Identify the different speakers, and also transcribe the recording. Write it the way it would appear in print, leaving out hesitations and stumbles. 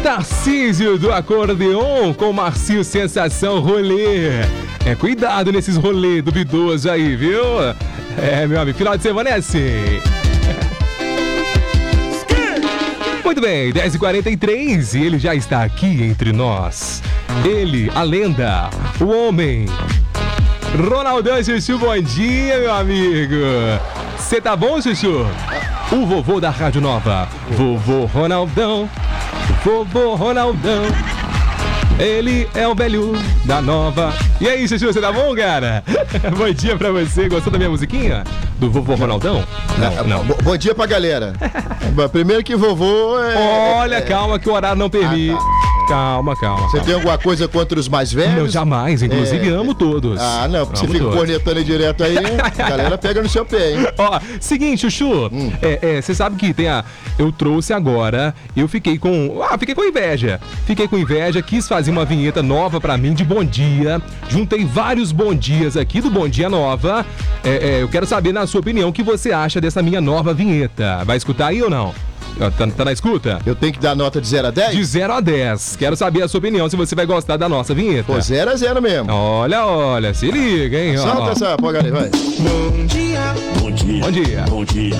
Speaker 1: Tarcísio do acordeon com Marcinho Sensação Rolê. Cuidado nesses rolês duvidosos aí, viu? Meu amigo, final de semana é assim. Muito bem, 10h43 e ele já está aqui entre nós. Ele, a lenda, o homem. Ronaldão Chuchu, bom dia, meu amigo. Você tá bom, Chuchu? O vovô da Rádio Nova, vovô Ronaldão. Vovô Ronaldão, ele é o velho da Nova. E aí, Chuchu, você tá bom, cara? Bom dia pra você. Gostou da minha musiquinha? Do vovô Ronaldão? Não.
Speaker 2: Bom dia pra galera. Primeiro que vovô
Speaker 1: Olha, calma que o horário não permite. Calma.
Speaker 2: Você tem alguma coisa contra os mais velhos?
Speaker 1: Não, jamais. Inclusive, amo todos.
Speaker 2: Não, porque você fica cornetando aí direto aí, a galera pega no seu pé, hein?
Speaker 1: Ó, seguinte, Chuchu, você sabe que eu trouxe agora, eu fiquei com inveja. Quis fazer uma vinheta nova pra mim de Bom Dia. Juntei vários Bom Dias aqui do Bom Dia Nova. Eu quero saber, na sua opinião, o que você acha dessa minha nova vinheta. Vai escutar aí ou não? Tá na escuta?
Speaker 2: Eu tenho que dar nota de 0 a 10?
Speaker 1: De 0 a 10. Quero saber a sua opinião, se você vai gostar da nossa vinheta.
Speaker 2: Pô, 0 a 0 mesmo.
Speaker 1: Olha, se liga, hein?
Speaker 2: Solta essa porcaria, vai.
Speaker 3: Bom dia.
Speaker 1: Bom dia.
Speaker 3: Bom dia.